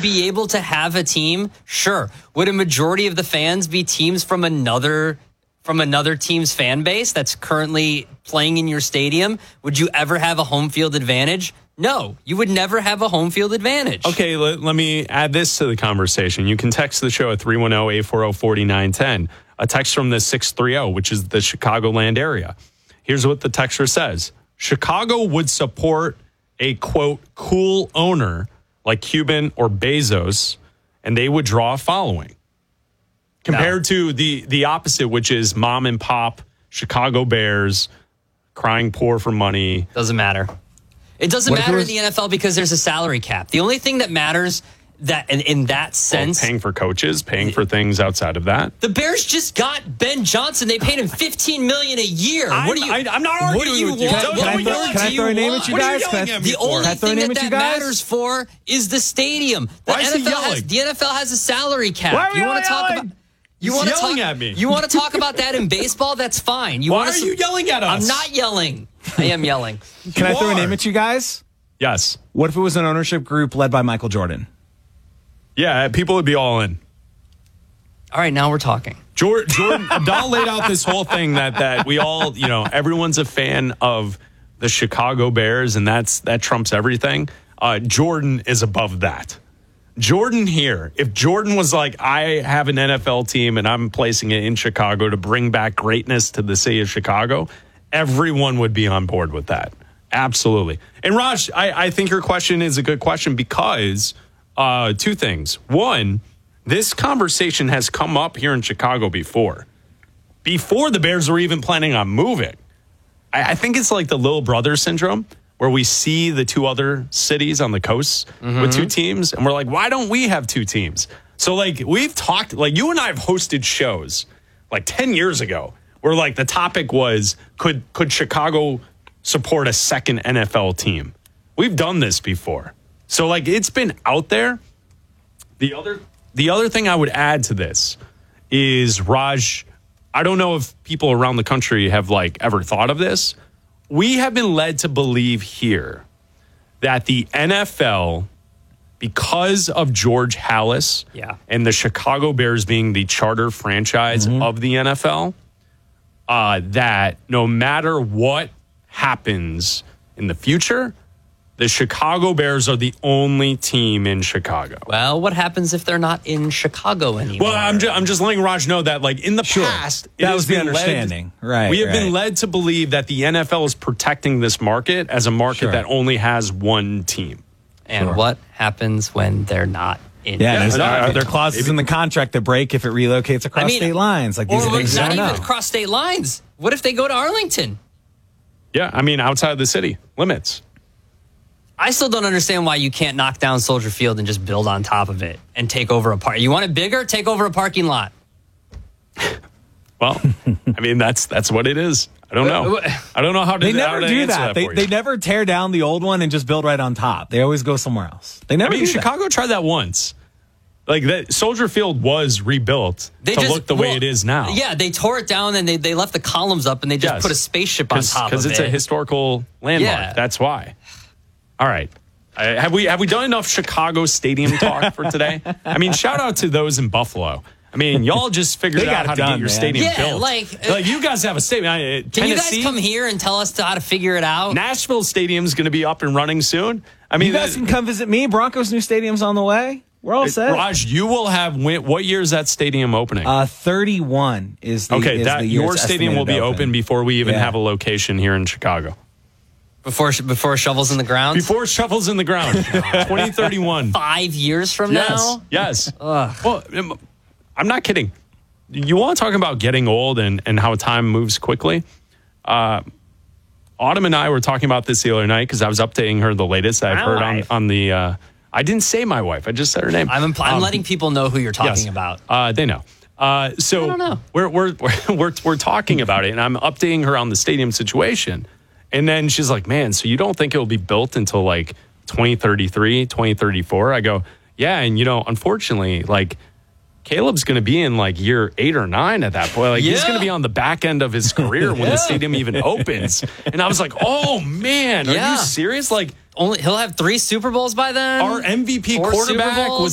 be able to have a team? Sure. Would a majority of the fans be teams from another team's fan base that's currently playing in your stadium? Would you ever have a home field advantage? No, you would never have a home field advantage. Okay, let me add this to the conversation. You can text the show at 310-840-4910. A text from the 630, which is the Chicagoland area. Here's what the texter says. Chicago would support a, quote, cool owner like Cuban or Bezos, and they would draw a following. Compared to the opposite, which is mom and pop Chicago Bears crying poor for money. Doesn't matter. It doesn't matter in the NFL because there's a salary cap. The only thing that matters that in that sense, paying for coaches, paying for things outside of that. The Bears just got Ben Johnson. They paid him $15 million a year. I'm not arguing with you. Can I throw a name at you guys? The only thing that matters for is the stadium. The NFL has a salary cap. Why are we yelling? You want to talk about that in baseball? That's fine. Why are you yelling at us? I'm not yelling. I am yelling. Can I throw a name at you guys? Yes. What if it was an ownership group led by Michael Jordan? Yeah, people would be all in. All right, now we're talking. Jordan, Abdal laid out this whole thing that we all, everyone's a fan of the Chicago Bears, and that trumps everything. Jordan is above that. Jordan here, if Jordan was like, I have an NFL team and I'm placing it in Chicago to bring back greatness to the city of Chicago, everyone would be on board with that. Absolutely. And Raj, I think your question is a good question because two things. One, this conversation has come up here in Chicago before the Bears were even planning on moving. I think it's like the little brother syndrome where we see the two other cities on the coast with two teams, and we're like, why don't we have two teams? So, we've talked, you and I have hosted shows, 10 years ago, where, the topic was, could Chicago support a second NFL team? We've done this before. So, it's been out there. The other thing I would add to this is, Raj, I don't know if people around the country have, ever thought of this. We have been led to believe here that the NFL, because of George Halas and the Chicago Bears being the charter franchise of the NFL, that no matter what happens in the future, the Chicago Bears are the only team in Chicago. Well, what happens if they're not in Chicago anymore? Well, I'm just letting Raj know that, in the past, that was the understanding. We have been led to believe that the NFL is protecting this market as a market that only has one team. And what happens when they're not in? Are there clauses in the contract that break if it relocates across state lines? These are things not even across state lines. What if they go to Arlington? Yeah, outside of the city limits. I still don't understand why you can't knock down Soldier Field and just build on top of it and take over a park. You want it bigger? Take over a parking lot. Well, that's what it is. I don't know. I don't know how to. They never do that. They never tear down the old one and just build right on top. They always go somewhere else. They never. Chicago tried that once. That Soldier Field was rebuilt to look the way it is now. Yeah, they tore it down and they left the columns up and they just put a spaceship on top of it. Because it's a historical landmark. Yeah. That's why. All right. Have we done enough Chicago stadium talk for today? Shout out to those in Buffalo. Y'all just figured out how to get your stadium built. You guys have a stadium. Can you guys come here and tell us how to figure it out? Nashville Stadium's going to be up and running soon. You guys can come visit me. Broncos' new stadium's on the way. We're all set. Raj, you will have. What year is that stadium opening? 31 is the your stadium will be open before we even have a location here in Chicago. Before shovels in the ground? Before shovels in the ground. 2031. 5 years from now? Yes. Well, I'm not kidding. You want to talk about getting old and how time moves quickly? Autumn and I were talking about this the other night because I was updating her the latest I've heard on the... I didn't say my wife. I just said her name. I'm letting people know who you're talking about. They know. So I don't know. We're talking about it, and I'm updating her on the stadium situation. And then she's like, man, so you don't think it'll be built until 2033, 2034? I go, yeah. And, unfortunately, Caleb's going to be in year 8 or 9 at that point. He's going to be on the back end of his career when the stadium even opens. And I was like, oh, man, are you serious? He'll have 3 Super Bowls by then? Our MVP quarterback was